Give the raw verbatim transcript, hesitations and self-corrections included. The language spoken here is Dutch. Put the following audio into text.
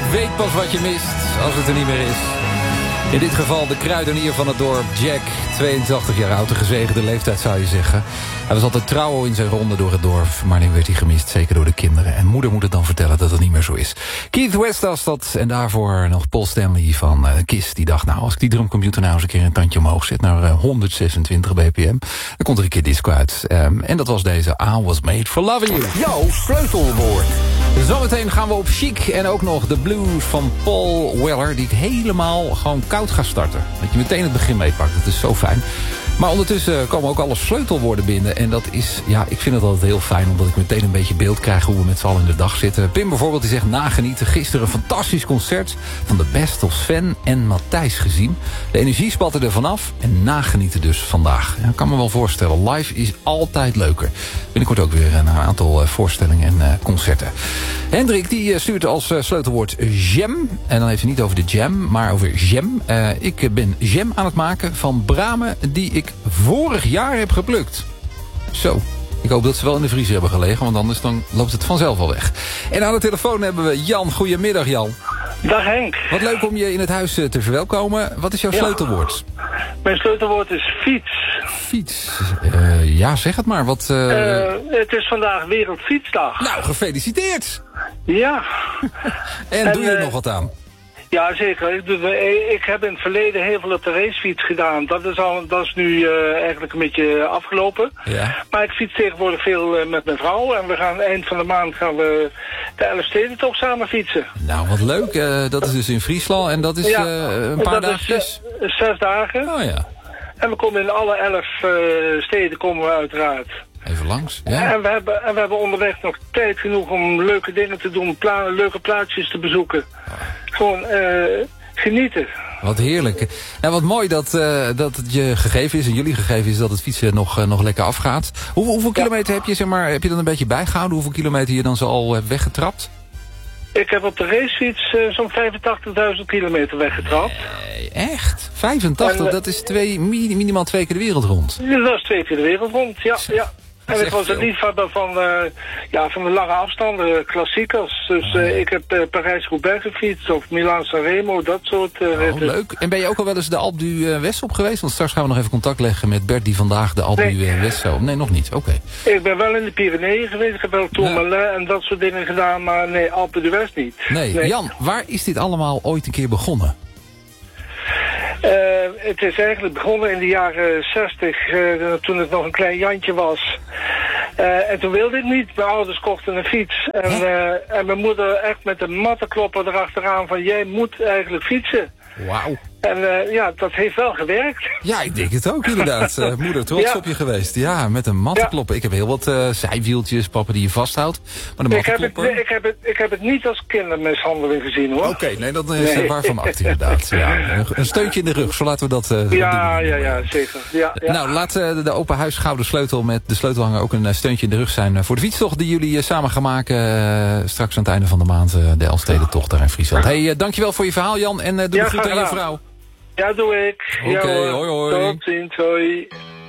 Je weet pas wat je mist als het er niet meer is. In dit geval de kruidenier van het dorp, Jack. tweeëntachtig jaar oud, een gezegende leeftijd zou je zeggen. Hij was altijd trouw in zijn ronde door het dorp. Maar nu werd hij gemist, zeker door de kinderen. En moeder moet het dan vertellen dat het niet meer zo is. Keith West was dat. En daarvoor nog Paul Stanley van uh, Kiss. Die dacht, nou, als ik die drumcomputer nou eens een keer een tandje omhoog zet... naar uh, honderdzesentwintig bpm, dan komt er een keer disco uit. Um, en dat was deze I Was Made For Loving You. Jouw sleutelwoord. Zometeen gaan we op Chic en ook nog de blues van Paul Weller... die ik helemaal gewoon koud ga starten. Dat je meteen het begin meepakt, dat is zo fijn. Maar ondertussen komen ook alle sleutelwoorden binnen. En dat is, ja, ik vind het altijd heel fijn... omdat ik meteen een beetje beeld krijg hoe we met z'n allen in de dag zitten. Pim bijvoorbeeld, die zegt nagenieten. Gisteren een fantastisch concert van de Best of Sven en Matthijs gezien. De energie spatte er vanaf en nagenieten dus vandaag. Ja, ik kan me wel voorstellen, live is altijd leuker. Binnenkort ook weer een aantal voorstellingen en uh, concerten. Hendrik die stuurt als uh, sleutelwoord jam. En dan heeft hij niet over de jam, maar over jam. Uh, ik ben jam aan het maken van bramen die ik vorig jaar heb geplukt. Zo. Ik hoop dat ze wel in de vriezer hebben gelegen, want anders dan loopt het vanzelf al weg. En aan de telefoon hebben we Jan. Goedemiddag, Jan. Dag Henk. Wat leuk om je in het huis te verwelkomen. Wat is jouw ja. sleutelwoord? Mijn sleutelwoord is fiets. Fiets. Uh, ja, zeg het maar. Wat, uh... Uh, het is vandaag Wereldfietsdag. Nou, gefeliciteerd. Ja. en, en doe je er uh, nog wat aan? Ja, zeker. Ik, doe, ik heb in het verleden heel veel op de racefiets gedaan. Dat is, al, dat is nu uh, eigenlijk een beetje afgelopen. Ja. Maar ik fiets tegenwoordig veel uh, met mijn vrouw. En we gaan eind van de maand gaan we de Elfstedentocht samen fietsen. Nou, wat leuk. Uh, dat is dus in Friesland. En dat is ja, uh, een paar dagjes? Uh, zes dagen. Oh ja. En we komen in alle elf uh, steden komen we uiteraard. Even langs, ja. En we, hebben, en we hebben onderweg nog tijd genoeg om leuke dingen te doen, pla leuke plaatsjes te bezoeken. Oh. Gewoon uh, genieten. Wat heerlijk. Nou, wat mooi dat, uh, dat het je gegeven is en jullie gegeven is dat het fietsen nog, uh, nog lekker afgaat. Hoe, hoeveel ja. kilometer heb je, zeg maar, heb je dan een beetje bijgehouden? Hoeveel kilometer je dan zo al hebt weggetrapt? Ik heb op de racefiets uh, zo'n vijfentachtigduizend kilometer weggetrapt. Nee, echt? vijfentachtig? En, uh, dat is twee, minimaal twee keer de wereld rond. Dat is twee keer de wereld rond, ja. ja. En ik was een liefhebber van, uh, ja, van de lange afstanden, klassiekers. Dus uh, ik heb uh, Parijs-Roubaix gefietst of Milaan-San Remo, dat soort uh, oh, leuk. En ben je ook al wel eens de Alpe d'Huez West op geweest? Want straks gaan we nog even contact leggen met Bert die vandaag de Alpe d'Huez West zou... Nee, nog niet. Oké. Okay. Ik ben wel in de Pyreneeën geweest. Ik heb wel Tourmalet ja. en dat soort dingen gedaan, maar nee, Alpe d'Huez niet. Nee. nee. Jan, waar is dit allemaal ooit een keer begonnen? Uh, het is eigenlijk begonnen in de jaren zestig, uh, toen het nog een klein Jantje was. Uh, en toen wilde ik niet. Mijn ouders kochten een fiets. En, uh, en mijn moeder echt met een mattenklopper erachteraan van jij moet eigenlijk fietsen. Wauw. En uh, ja, dat heeft wel gewerkt. Ja, ik denk het ook inderdaad. Uh, moeder, trots ja. op je geweest. Ja, met een mattenkloppen. Ja. Ik heb heel wat uh, zijwieltjes, pappen die je vasthoudt. Maar de ik, heb het, ik, heb het, ik heb het niet als kindermishandeling gezien, hoor. Oké, okay, nee, dat is nee. waarvan acht inderdaad. Ja, een steuntje in de rug, zo laten we dat uh, ja, ja, ja, zeker. Ja, ja. Nou, laat uh, de open huis gouden sleutel met de sleutelhanger ook een uh, steuntje in de rug zijn uh, voor de fietstocht die jullie uh, samen gaan maken. Uh, straks aan het einde van de maand uh, de Elfstedentocht daar in Friesland. Hey, uh, dankjewel voor je verhaal, Jan. En uh, doe ja, de groet aan je vrouw. Ja, doe ik. Oké, okay, ja, hoi hoi. Tot ziens, hoi.